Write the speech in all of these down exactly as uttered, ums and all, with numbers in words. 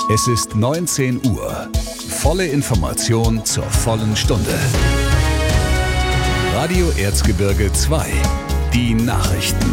Es ist neunzehn Uhr. Volle Information zur vollen Stunde. Radio Erzgebirge zwei. Die Nachrichten.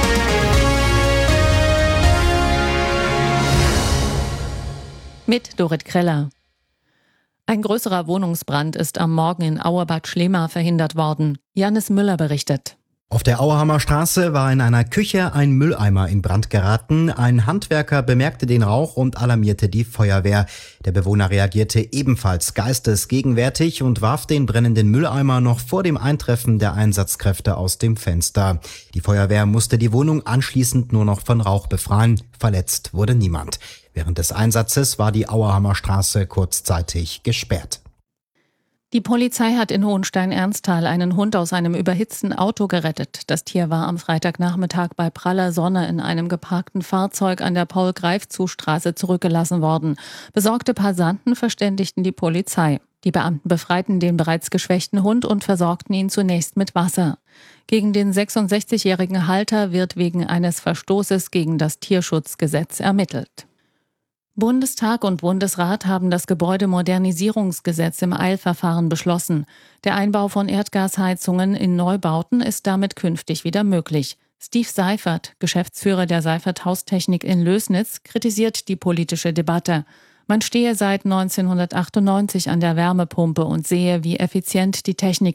Mit Dorit Kreller. Ein größerer Wohnungsbrand ist am Morgen in Auerbad Schlema verhindert worden. Janis Müller berichtet. Auf der Auerhammer Straße war in einer Küche ein Mülleimer in Brand geraten. Ein Handwerker bemerkte den Rauch und alarmierte die Feuerwehr. Der Bewohner reagierte ebenfalls geistesgegenwärtig und warf den brennenden Mülleimer noch vor dem Eintreffen der Einsatzkräfte aus dem Fenster. Die Feuerwehr musste die Wohnung anschließend nur noch von Rauch befreien. Verletzt wurde niemand. Während des Einsatzes war die Auerhammer Straße kurzzeitig gesperrt. Die Polizei hat in Hohenstein-Ernsthal einen Hund aus einem überhitzten Auto gerettet. Das Tier war am Freitagnachmittag bei praller Sonne in einem geparkten Fahrzeug an der Paul-Greifzu-Straße zurückgelassen worden. Besorgte Passanten verständigten die Polizei. Die Beamten befreiten den bereits geschwächten Hund und versorgten ihn zunächst mit Wasser. Gegen den sechsundsechzigjährigen Halter wird wegen eines Verstoßes gegen das Tierschutzgesetz ermittelt. Bundestag und Bundesrat haben das Gebäudemodernisierungsgesetz im Eilverfahren beschlossen. Der Einbau von Erdgasheizungen in Neubauten ist damit künftig wieder möglich. Steve Seifert, Geschäftsführer der Seifert Haustechnik in Lößnitz, kritisiert die politische Debatte. Man stehe seit neunzehnhundertachtundneunzig an der Wärmepumpe und sehe, wie effizient die Technik